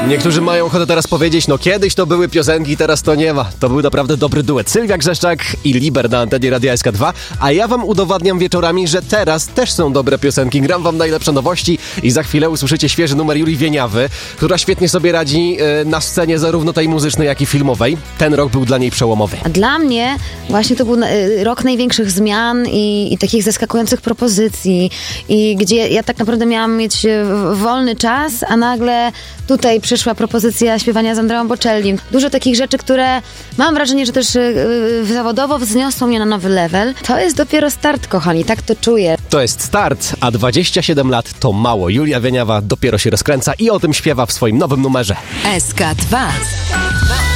Niektórzy mają ochotę teraz powiedzieć, no kiedyś to były piosenki, teraz to nie ma. To był naprawdę dobry duet. Sylwia Grzeszczak i Liber na antenie Radia SK2, a ja wam udowadniam wieczorami, że teraz też są dobre piosenki. Gram wam najlepsze nowości i za chwilę usłyszycie świeży numer Julii Wieniawy, która świetnie sobie radzi na scenie zarówno tej muzycznej, jak i filmowej. Ten rok był dla niej przełomowy. A dla mnie właśnie to był rok największych zmian i takich zaskakujących propozycji i gdzie ja tak naprawdę miałam mieć wolny czas, a nagle tutaj przyszła propozycja śpiewania z Andreą Bocellim. Dużo takich rzeczy, które mam wrażenie, że też zawodowo wzniosą mnie na nowy level. To jest dopiero start, kochani, tak to czuję. To jest start, a 27 lat to mało. Julia Wieniawa dopiero się rozkręca i o tym śpiewa w swoim nowym numerze. SK2.